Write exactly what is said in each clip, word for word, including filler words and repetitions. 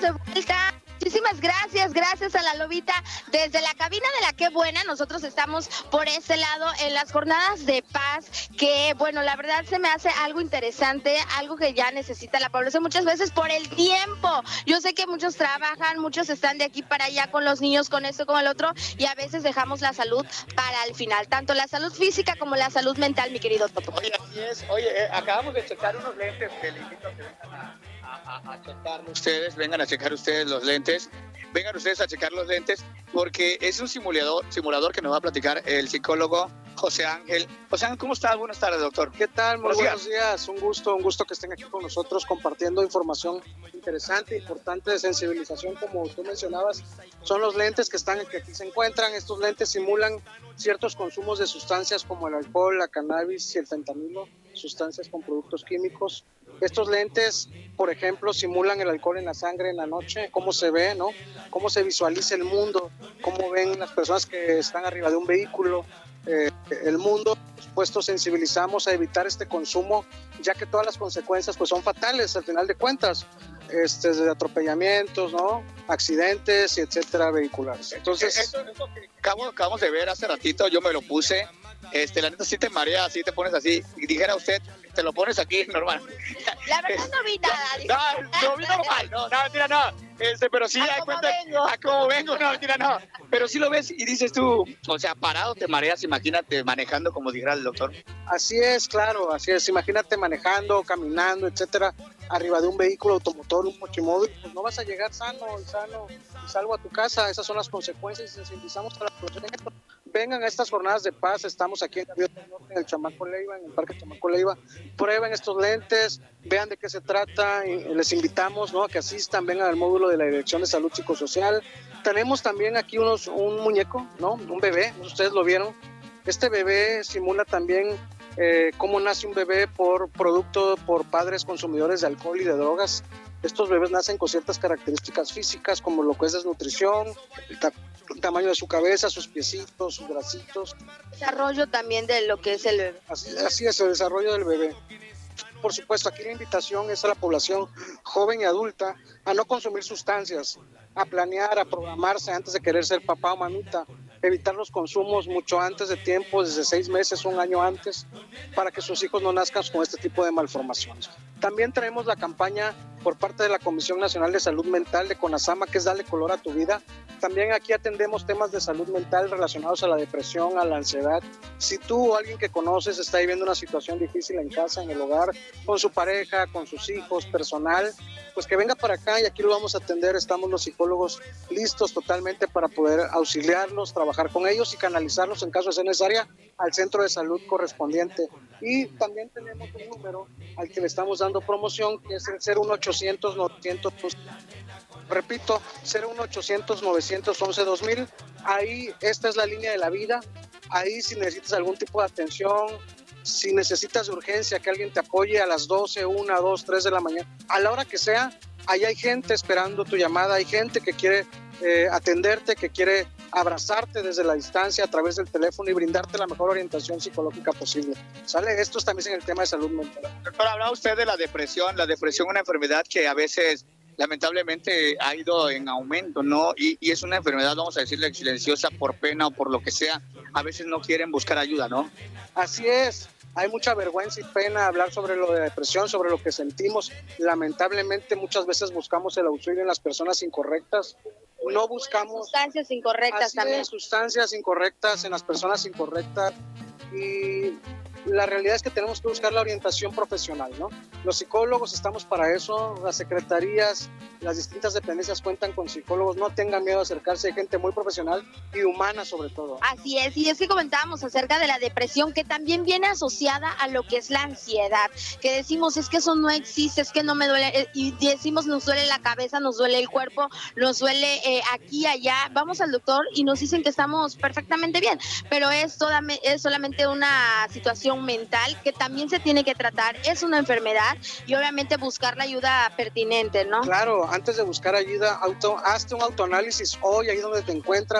de vuelta. Muchísimas gracias, gracias a la Lobita. Desde la cabina de la Qué Buena, nosotros estamos por este lado en las jornadas de paz, que bueno, la verdad se me hace algo interesante, algo que ya necesita la población muchas veces por el tiempo. Yo sé que muchos trabajan, muchos están de aquí para allá con los niños, con esto, con el otro, y a veces dejamos la salud para el final, tanto la salud física como la salud mental, mi querido Toto. Oye, así es. Oye, eh, acabamos de checar unos lentes que le invito a que vengan a... A, a, a checarlo ustedes, vengan a checar ustedes los lentes, vengan ustedes a checar los lentes, porque es un simulador, simulador que nos va a platicar el psicólogo José Ángel. José Ángel, ¿cómo estás? Buenas tardes, doctor. ¿Qué tal? Muy buenos, buenos días. días. Un gusto, un gusto que estén aquí con nosotros compartiendo información interesante, importante de sensibilización, como tú mencionabas. Son los lentes que están que aquí se encuentran. Estos lentes simulan ciertos consumos de sustancias como el alcohol, la cannabis y el fentanilo, sustancias con productos químicos. Estos lentes, por ejemplo, simulan el alcohol en la sangre en la noche, cómo se ve, ¿no? Cómo se visualiza el mundo, cómo ven las personas que están arriba de un vehículo, eh, el mundo. Por supuesto, sensibilizamos a evitar este consumo, ya que todas las consecuencias pues son fatales al final de cuentas, este, de atropellamientos, ¿no? Accidentes y etcétera vehiculares. Entonces, esto, esto que acabamos, acabamos de ver hace ratito, yo me lo puse. Este, la neta sí te marea, sí te pones así. Y dijera usted, te lo pones aquí normal. La verdad no vi nada. No, no vi normal, no, no, mentira, no. Este, pero sí, hay cuenta, a cómo vengo, no, mentira, no. Pero sí lo ves y dices tú, o sea, parado te mareas, imagínate manejando como dijera el doctor. Así es, claro, así es. Imagínate manejando, caminando, etcétera, arriba de un vehículo automotor, un mochimóvil, pues no vas a llegar sano, sano y salvo a tu casa. Esas son las consecuencias y sensibilizamos a la población. Vengan a estas jornadas de paz, estamos aquí en el Norte, en el Chamaco Leiva, en el Parque Chamaco Leiva, prueben estos lentes, vean de qué se trata, y les invitamos, ¿no?, a que asistan, vengan al módulo de la Dirección de Salud Psicosocial. Tenemos también aquí unos, un muñeco, ¿no?, un bebé, ustedes lo vieron. Este bebé simula también eh, cómo nace un bebé por producto, por padres consumidores de alcohol y de drogas. Estos bebés nacen con ciertas características físicas, como lo que es desnutrición, el ta- el tamaño de su cabeza, sus piecitos, sus bracitos. Desarrollo también de lo que es el bebé. Así, así es, el desarrollo del bebé. Por supuesto, aquí la invitación es a la población joven y adulta a no consumir sustancias, a planear, a programarse antes de querer ser papá o mamita, evitar los consumos mucho antes de tiempo, desde seis meses, un año antes, para que sus hijos no nazcan con este tipo de malformaciones. También traemos la campaña por parte de la Comisión Nacional de Salud Mental de CONASAMA, que es Dale Color a tu Vida. También aquí atendemos temas de salud mental relacionados a la depresión, a la ansiedad. Si tú o alguien que conoces está viviendo una situación difícil en casa, en el hogar, con su pareja, con sus hijos, personal, pues que venga para acá y aquí lo vamos a atender. Estamos los psicólogos listos totalmente para poder auxiliarlos, trabajar con ellos y canalizarlos en caso de ser necesaria al centro de salud correspondiente. Y también tenemos un número al que le estamos dando promoción, que es el cero uno ochocientos novecientos. Repito, cero uno ochocientos novecientos once dos mil. Ahí esta es la línea de la vida. Ahí si necesitas algún tipo de atención, si necesitas de urgencia que alguien te apoye a las doce, una, dos, tres de la mañana, a la hora que sea, ahí hay gente esperando tu llamada, hay gente que quiere eh, atenderte, que quiere abrazarte desde la distancia a través del teléfono y brindarte la mejor orientación psicológica posible. ¿Sale? Esto es también en el tema de salud mental. Doctor, hablaba usted de la depresión, la depresión es una enfermedad que a veces lamentablemente ha ido en aumento, ¿no? Y, y es una enfermedad, vamos a decirle, silenciosa por pena o por lo que sea. A veces no quieren buscar ayuda, ¿no? Así es. Hay mucha vergüenza y pena hablar sobre lo de depresión, sobre lo que sentimos. Lamentablemente muchas veces buscamos el auxilio en las personas incorrectas. No buscamos... Sustancias incorrectas así también. Es, sustancias incorrectas en las personas incorrectas. Y la realidad es que tenemos que buscar la orientación profesional, ¿no? Los psicólogos estamos para eso, las secretarías, las distintas dependencias cuentan con psicólogos, no tengan miedo a acercarse, hay gente muy profesional y humana sobre todo. Así es, y es que comentábamos acerca de la depresión, que también viene asociada a lo que es la ansiedad, que decimos, es que eso no existe, es que no me duele, y decimos, nos duele la cabeza, nos duele el cuerpo, nos duele eh, aquí, allá, vamos al doctor y nos dicen que estamos perfectamente bien, pero es, toda, es solamente una situación mental que también se tiene que tratar, es una enfermedad y obviamente buscar la ayuda pertinente, ¿no? Claro, antes de buscar ayuda, auto, hazte un autoanálisis hoy, ahí donde te encuentras,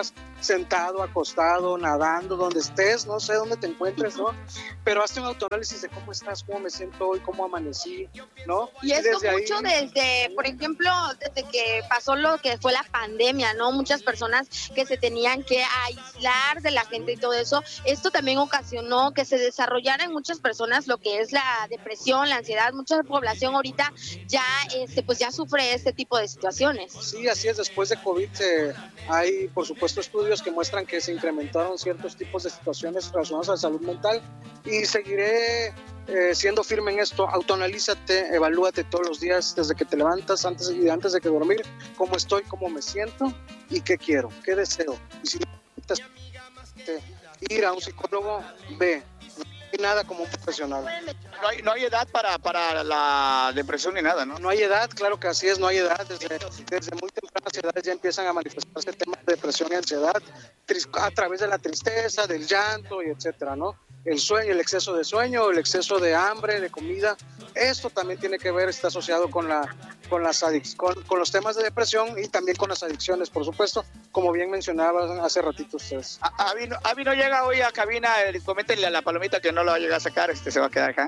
sentado, acostado, nadando, donde estés, no sé dónde te encuentres, ¿no? Pero hazte un autoanálisis de cómo estás, cómo me siento hoy, cómo amanecí, ¿no? Y esto desde mucho ahí... desde, por ejemplo, desde que pasó lo que fue la pandemia, ¿no? Muchas personas que se tenían que aislar de la gente y todo eso. Esto también ocasionó que se desarrollara en muchas personas lo que es la depresión, la ansiedad. Mucha población ahorita ya, este, pues ya sufre este tipo de situaciones. Sí, así es. Después de COVID eh, hay, por supuesto, estudios que muestran que se incrementaron ciertos tipos de situaciones relacionadas a la salud mental y seguiré eh, siendo firme en esto. Autoanalízate, evalúate todos los días desde que te levantas antes y antes de que dormir, cómo estoy, cómo me siento y qué quiero, qué deseo. Y si necesitas ir a un psicólogo, ve. No hay nada como un profesional. No hay, no hay edad para, para la depresión ni nada, ¿no? No hay edad, claro que así es, no hay edad. Desde, desde muy tempranas edades ya empiezan a manifestarse temas de depresión y ansiedad a través de la tristeza, del llanto y etcétera, ¿no? El sueño, el exceso de sueño, el exceso de hambre, de comida, esto también tiene que ver, está asociado con, la, con, las adic- con, con los temas de depresión y también con las adicciones, por supuesto, como bien mencionaban hace ratito ustedes. Avi no, Avi no llega hoy a cabina, eh, coméntenle a la palomita que no lo va a llegar a sacar, este se va a quedar acá.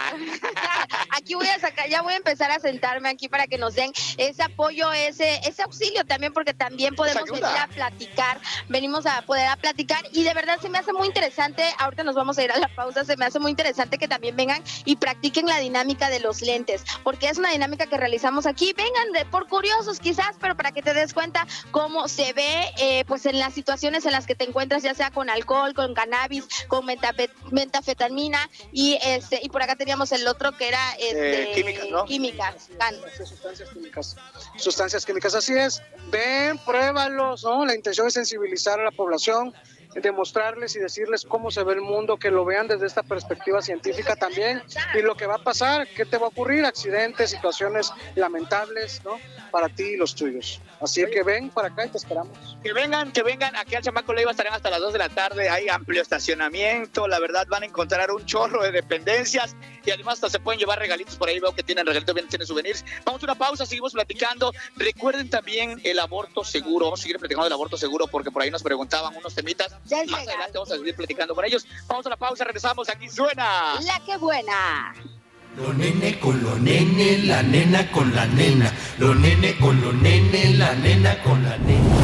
Aquí voy a sacar, ya voy a empezar a sentarme aquí para que nos den ese apoyo, ese, ese auxilio también, porque también podemos venir a platicar, venimos a poder a platicar y de verdad se me hace muy interesante, ahorita nos vamos a ir a la pausa, se me hace muy interesante que también vengan y practiquen la dinámica de los lentes, porque es una dinámica que realizamos aquí, vengan de, por curiosos quizás, pero para que te des cuenta cómo se ve eh, pues en las situaciones en las que te encuentras, ya sea con alcohol, con cannabis, con metafetamina y este y por acá teníamos el otro que era este, eh, químicas, ¿no? Químicas, sustancias químicas. Sustancias químicas, así es. Ven, pruébalos, ¿no? La intención es sensibilizar a la población, demostrarles y decirles cómo se ve el mundo, que lo vean desde esta perspectiva científica también y lo que va a pasar, qué te va a ocurrir, accidentes, situaciones lamentables, ¿no? Para ti y los tuyos. Así que ven para acá y te esperamos. Que vengan, que vengan aquí al Chamaco Leiva, estarán hasta las dos de la tarde, hay amplio estacionamiento, la verdad van a encontrar un chorro de dependencias y además hasta se pueden llevar regalitos por ahí, veo que tienen regalitos, bien tienen souvenirs. Vamos a una pausa, seguimos platicando. Recuerden también el aborto seguro, vamos a seguir platicando del aborto seguro porque por ahí nos preguntaban unos temitas. Ya Más legal. Adelante vamos a seguir platicando con ellos. Vamos a la pausa, regresamos, aquí suena La Que Buena. Lo nene con lo nene, la nena con la nena. Lo nene con lo nene, la nena con la nena.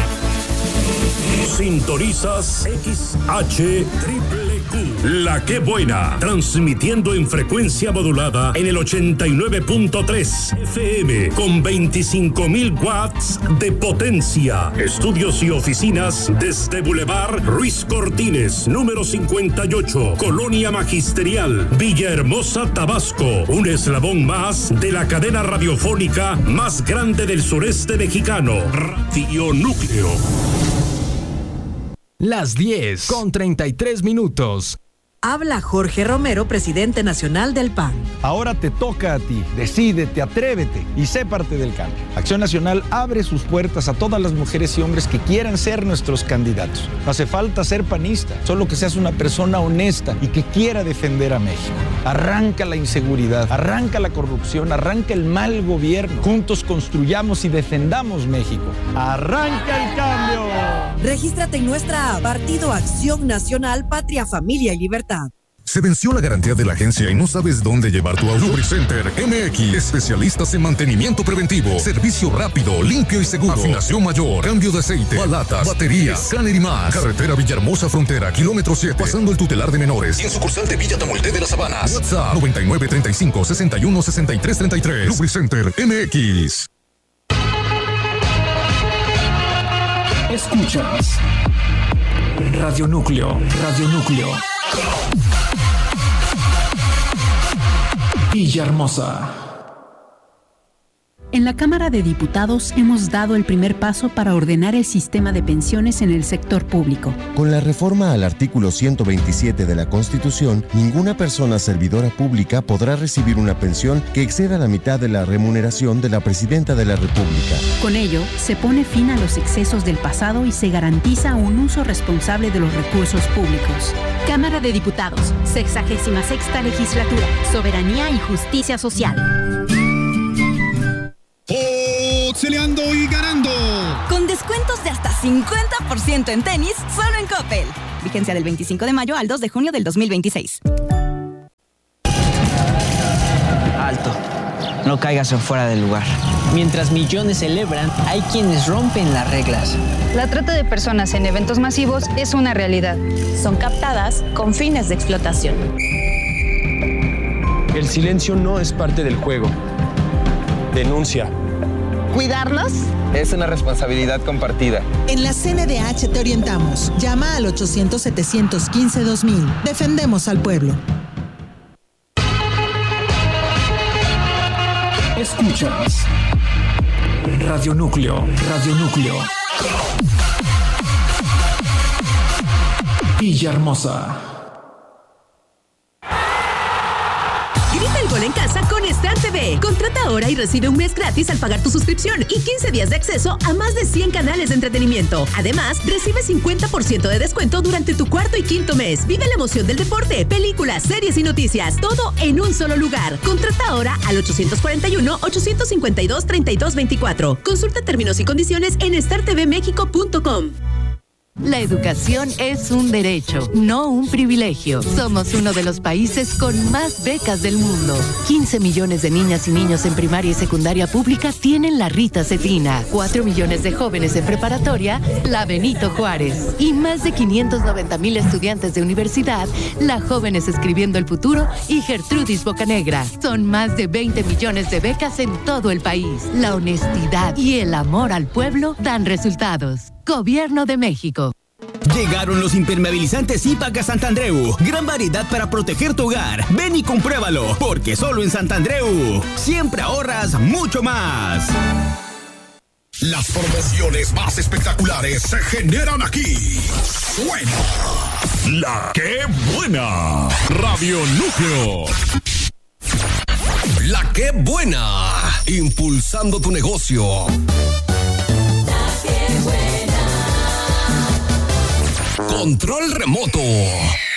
Sintonizas X H Triple Q. La Que Buena. Transmitiendo en frecuencia modulada en el ochenta y nueve punto tres F M con veinticinco mil watts de potencia. Estudios y oficinas desde Boulevard Ruiz Cortines, número cincuenta y ocho, Colonia Magisterial, Villahermosa, Tabasco. Un eslabón más de la cadena radiofónica más grande del sureste mexicano. Radio Núcleo. Las diez con treinta y tres minutos. Habla Jorge Romero, presidente nacional del P A N. Ahora te toca a ti. Decídete, atrévete y sé parte del cambio. Acción Nacional abre sus puertas a todas las mujeres y hombres que quieran ser nuestros candidatos. No hace falta ser panista, solo que seas una persona honesta y que quiera defender a México. Arranca la inseguridad, arranca la corrupción, arranca el mal gobierno. Juntos construyamos y defendamos México. ¡Arranca el cambio! Regístrate en nuestra app, Partido Acción Nacional, Patria, Familia y Libertad. Se venció la garantía de la agencia y no sabes dónde llevar tu auto. Lubricenter M X, especialistas en mantenimiento preventivo, servicio rápido, limpio y seguro, afinación mayor, cambio de aceite, balatas, baterías, escáner y más. Carretera Villahermosa Frontera, kilómetro siete, pasando el tutelar de menores. Y en sucursal de Villa Tamulté de las Habanas. WhatsApp noventa y nueve, treinta y cinco, sesenta y uno, sesenta y tres, treinta y tres. Lubricenter M X. Escuchas Radio Núcleo, Radio Núcleo. Villahermosa. En la Cámara de Diputados hemos dado el primer paso para ordenar el sistema de pensiones en el sector público. Con la reforma al artículo ciento veintisiete de la Constitución, ninguna persona servidora pública podrá recibir una pensión que exceda la mitad de la remuneración de la Presidenta de la República. Con ello, se pone fin a los excesos del pasado y se garantiza un uso responsable de los recursos públicos. Cámara de Diputados, sexagésima sexta legislatura, Soberanía y Justicia Social. Boxeleando y ganando. Con descuento Descuentos de hasta cincuenta por ciento en tenis, solo en Coppel. Vigencia del veinticinco de mayo al dos de junio del dos mil veintiséis. Alto. No caigas en fuera del lugar. Mientras millones celebran, hay quienes rompen las reglas. La trata de personas en eventos masivos es una realidad. Son captadas con fines de explotación. El silencio no es parte del juego. Denuncia. ¿Cuidarlos? Es una responsabilidad compartida. En la C N D H te orientamos. Llama al ochocientos, setecientos quince, dos mil. Defendemos al pueblo. Escuchas Radio Núcleo, Radio Núcleo. Villahermosa. Grita el gol en casa con Star T V. Contrata ahora y recibe un mes gratis al pagar tu suscripción y quince días de acceso a más de cien canales de entretenimiento. Además, recibe cincuenta por ciento de descuento durante tu cuarto y quinto mes. Vive la emoción del deporte, películas, series y noticias. Todo en un solo lugar. Contrata ahora al ochocientos cuarenta y uno, ochocientos cincuenta y dos, treinta y dos veinticuatro. Consulta términos y condiciones en star t v mexico punto com. La educación es un derecho, no un privilegio. Somos uno de los países con más becas del mundo. quince millones de niñas y niños en primaria y secundaria pública tienen la Rita Cetina. cuatro millones de jóvenes en preparatoria, la Benito Juárez. Y más de quinientos noventa mil estudiantes de universidad, la Jóvenes Escribiendo el Futuro y Gertrudis Bocanegra. Son más de veinte millones de becas en todo el país. La honestidad y el amor al pueblo dan resultados. Gobierno de México. Llegaron los impermeabilizantes Ipac a Santandreu. Gran variedad para proteger tu hogar. Ven y compruébalo, porque solo en Santandreu siempre ahorras mucho más. Las promociones más espectaculares se generan aquí. Suena La Que Buena. Radio Núcleo. La Que Buena. Impulsando tu negocio. Control remoto.